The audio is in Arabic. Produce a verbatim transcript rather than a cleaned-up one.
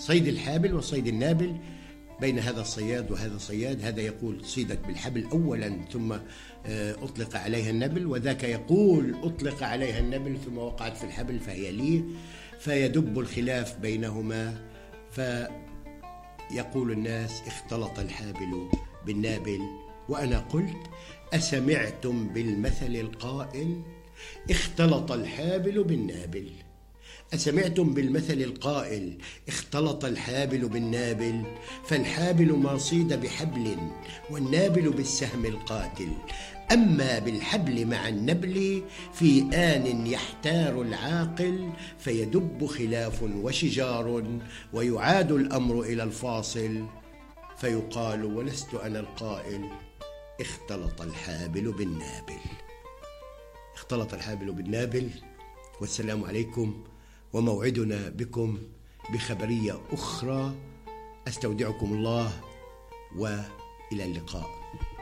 صيد الحابل وصيد النابل بين هذا الصياد وهذا الصياد. هذا يقول صيدت بالحبل أولا ثم أطلق عليها النبل، وذاك يقول أطلق عليها النبل ثم وقعت في الحبل فهي لي، فيدب الخلاف بينهما. فيقول الناس اختلط الحابل بالنابل. وأنا قلت أسمعتم بالمثل القائل اختلط الحابل بالنابل؟ أسمعتم بالمثل القائل اختلط الحابل بالنابل؟ فالحابل ما صيد بحبل والنابل بالسهم القاتل. أما بالحبل مع النبل في آن يحتار العاقل، فيدب خلاف وشجار ويعاد الأمر إلى الفاصل، فيقال ولست أنا القائل اختلط الحابل بالنابل. اختلط الحابل بالنابل. والسلام عليكم، وموعدنا بكم بخبرية أخرى. أستودعكم الله وإلى اللقاء.